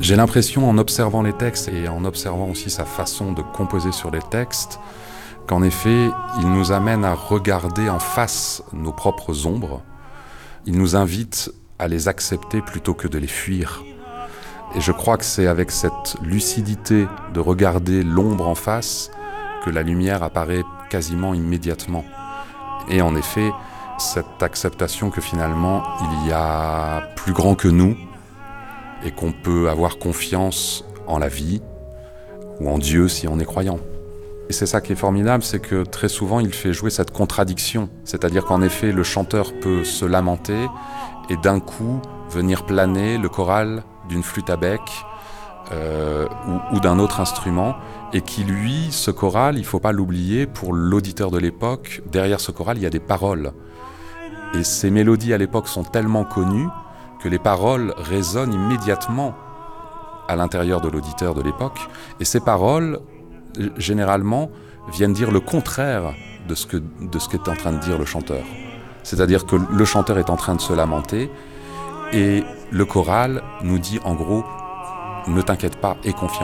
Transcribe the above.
J'ai l'impression, en observant les textes et en observant aussi sa façon de composer sur les textes, qu'en effet, il nous amène à regarder en face nos propres ombres. Il nous invite à les accepter plutôt que de les fuir. Et je crois que c'est avec cette lucidité de regarder l'ombre en face que la lumière apparaît quasiment immédiatement. Et en effet, cette acceptation que finalement, il y a plus grand que nous et qu'on peut avoir confiance en la vie ou en Dieu si on est croyant. Et c'est ça qui est formidable, c'est que très souvent, il fait jouer cette contradiction. C'est-à-dire qu'en effet, le chanteur peut se lamenter et d'un coup venir planer le choral d'une flûte à bec ou d'un autre instrument, et qui lui, ce choral, il ne faut pas l'oublier, pour l'auditeur de l'époque, derrière ce choral, il y a des paroles. Et ces mélodies à l'époque sont tellement connues que les paroles résonnent immédiatement à l'intérieur de l'auditeur de l'époque, et ces paroles, généralement, viennent dire le contraire de ce qu'est en train de dire le chanteur. C'est-à-dire que le chanteur est en train de se lamenter, et le choral nous dit en gros « Ne t'inquiète pas, aie confiance ».